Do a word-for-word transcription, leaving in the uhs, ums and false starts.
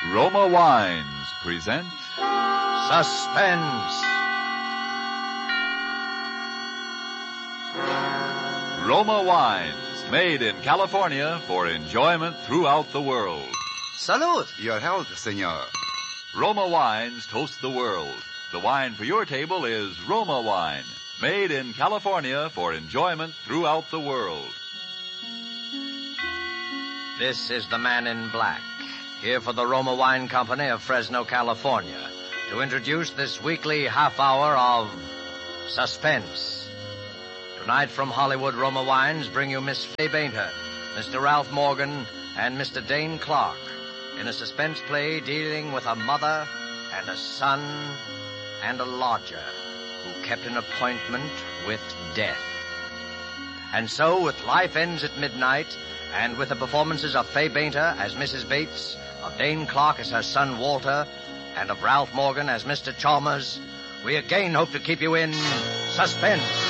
Roma Wines present Suspense. Roma Wines, made in California for enjoyment throughout the world. Salud. Your health, senor. Roma Wines toast the world. The wine for your table is Roma Wine, made in California for enjoyment throughout the world. This is the man in black, here for the Roma Wine Company of Fresno, California, to introduce this weekly half hour of Suspense. Tonight from Hollywood, Roma Wines bring you Miss Fay Bainter, Mister Ralph Morgan, and Mister Dane Clark in a suspense play dealing with a mother and a son and a lodger who kept an appointment with death. And so, with Life Ends at Midnight, and with the performances of Fay Bainter as Missus Bates, of Dane Clark as her son Walter, and of Ralph Morgan as Mister Chalmers, we again hope to keep you in suspense.